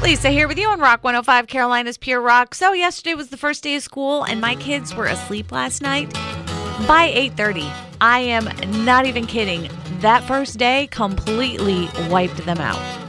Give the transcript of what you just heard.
Lisa here with you on Rock 105, Carolina's Pure Rock. So yesterday was the first day of school, and my kids were asleep last night. By 8:30, I am not even kidding, that first day completely wiped them out.